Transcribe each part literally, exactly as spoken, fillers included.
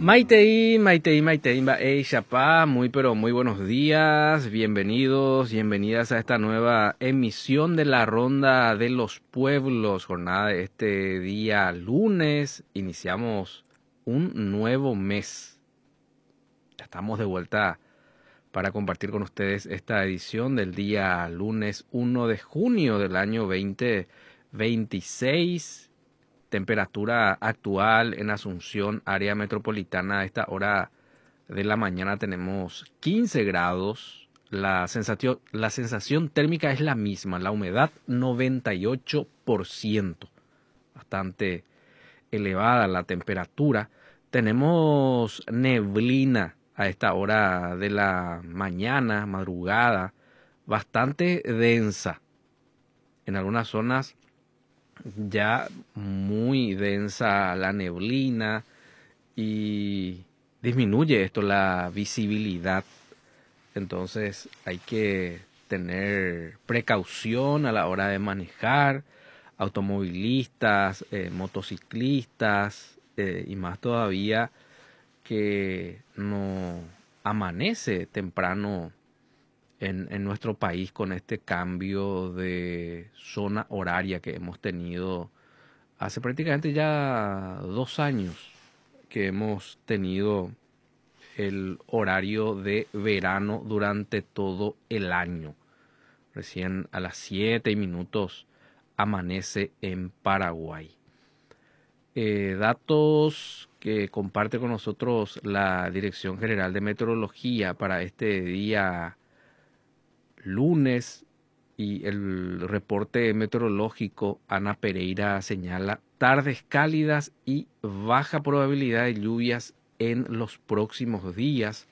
Maitei, Maitei, Maitei, Hey, Chapá, muy pero muy buenos días, bienvenidos, bienvenidas a esta nueva emisión de la Ronda de los Pueblos, jornada de este día lunes, iniciamos un nuevo mes, estamos de vuelta para compartir con ustedes esta edición del día lunes uno de junio del año veinte veintiséis. Temperatura actual en Asunción, área metropolitana, a esta hora de la mañana tenemos quince grados. La sensación, la sensación térmica es la misma, la humedad noventa y ocho por ciento. Bastante elevada la temperatura. Tenemos neblina a esta hora de la mañana, madrugada, bastante densa. En algunas zonas ya muy densa la neblina y disminuye esto la visibilidad. Entonces hay que tener precaución a la hora de manejar, automovilistas, eh, motociclistas eh, y más todavía que no amanece temprano En, en nuestro país con este cambio de zona horaria que hemos tenido hace prácticamente ya dos años que hemos tenido el horario de verano durante todo el año. Recién a las siete minutos amanece en Paraguay. Eh, datos que comparte con nosotros la Dirección General de Meteorología para este día lunes, y el reporte meteorológico Ana Pereira señala tardes cálidas y baja probabilidad de lluvias en los próximos días.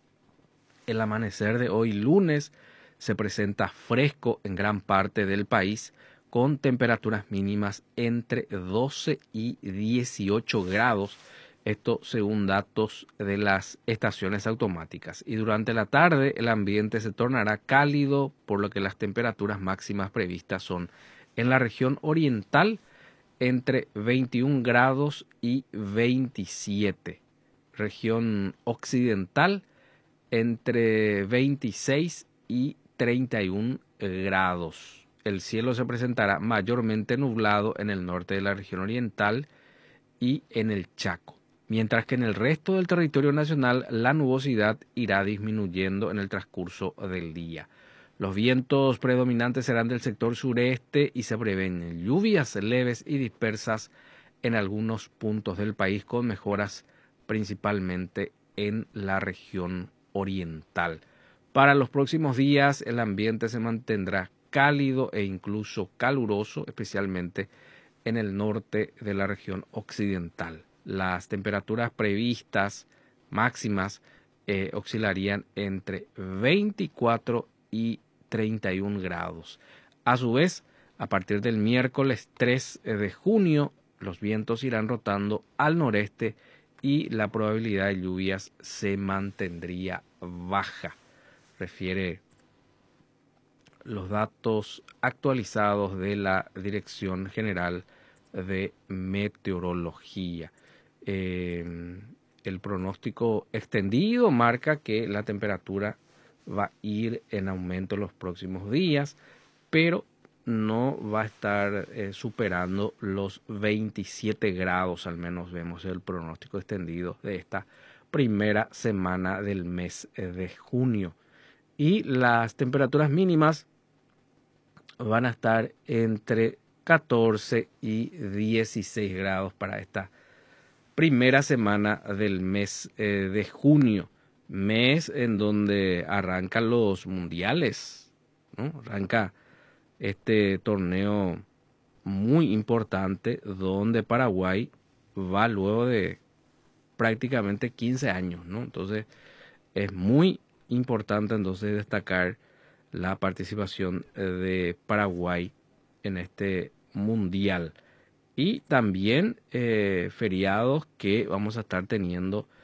El amanecer de hoy lunes se presenta fresco en gran parte del país con temperaturas mínimas entre doce y dieciocho grados. Esto según datos de las estaciones automáticas. Y durante la tarde el ambiente se tornará cálido, por lo que las temperaturas máximas previstas son en la región oriental entre veintiún grados y veintisiete. Región occidental entre veintiséis y treinta y un grados. El cielo se presentará mayormente nublado en el norte de la región oriental y en el Chaco, mientras que en el resto del territorio nacional la nubosidad irá disminuyendo en el transcurso del día. Los vientos predominantes serán del sector sureste y se prevén lluvias leves y dispersas en algunos puntos del país, con mejoras principalmente en la región oriental. Para los próximos días el ambiente se mantendrá cálido e incluso caluroso, especialmente en el norte de la región occidental. Las temperaturas previstas máximas eh, oscilarían entre veinticuatro y treinta y un grados. A su vez, a partir del miércoles tres de junio, los vientos irán rotando al noreste y la probabilidad de lluvias se mantendría baja. Refiere los datos actualizados de la Dirección General de Meteorología. Eh, el pronóstico extendido marca que la temperatura va a ir en aumento los próximos días, pero no va a estar eh, superando los veintisiete grados, al menos vemos el pronóstico extendido de esta primera semana del mes de junio. Y las temperaturas mínimas van a estar entre catorce y dieciséis grados para esta primera semana del mes eh, de junio, mes en donde arrancan los mundiales, ¿no? Arranca este torneo muy importante donde Paraguay va luego de prácticamente quince años, ¿no? Entonces es muy importante entonces destacar la participación de Paraguay en este mundial. Y también eh, feriados que vamos a estar teniendo